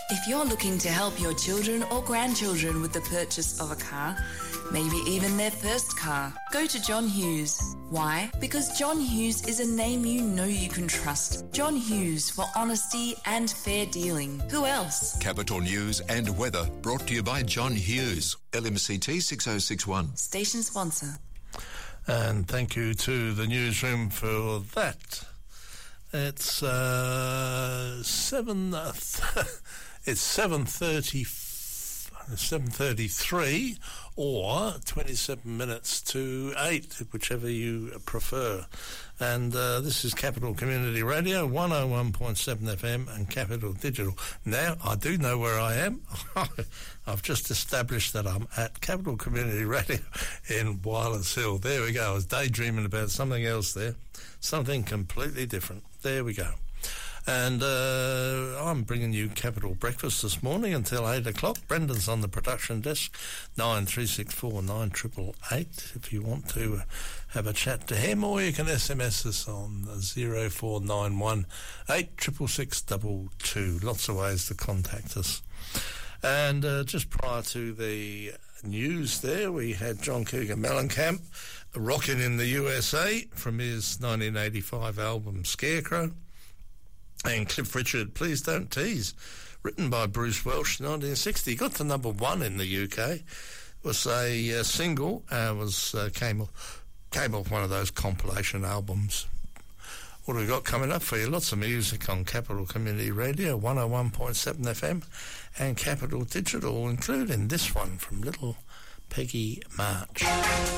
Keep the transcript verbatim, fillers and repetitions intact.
If you're looking to help your children or grandchildren with the purchase of a car, maybe even their first car, go to John Hughes. Why? Because John Hughes is a name you know you can trust. John Hughes, for honesty and fair dealing. Who else? Capital News and weather brought to you by John Hughes. L M C T six oh six one. Station sponsor. And thank you to the newsroom for that. It's uh, seven. Uh, it's seven thirty. Seven thirty-three, or twenty-seven minutes to eight, whichever you prefer. And uh, this is Capital Community Radio, one oh one point seven F M and Capital Digital. Now, I do know where I am. I've just established that I'm at Capital Community Radio in Wylands Hill. There we go. I was daydreaming about something else there, something completely different. There we go. And uh, I'm bringing you Capital Breakfast this morning until eight o'clock. Brendan's on the production desk, nine three six four nine eight eight eight if you want to have a chat to him, or you can S M S us on zero four nine one eight six six six two two. Lots of ways to contact us. And uh, just prior to the news there, we had John Cougar Mellencamp rocking in the U S A from his nineteen eighty-five album Scarecrow. And Cliff Richard, Please Don't Tease, written by Bruce Welch, nineteen sixty. Got to number one in the U K. It was a uh, single, uh, was uh, came, off, came off one of those compilation albums. What have we got coming up for you? Lots of music on Capital Community Radio, one oh one point seven F M, and Capital Digital, including this one from Little Peggy March.